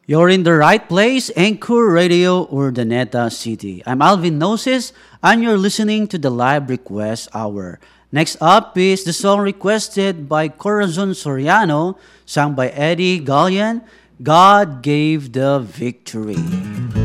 You're in the right place, Anchor Radio Urdaneta City. I'm Alvin Gnosis, and you're listening to the Live Request Hour. Next up is the song requested by Corazon Soriano, sung by Eddie Gallian, God Gave the Victory.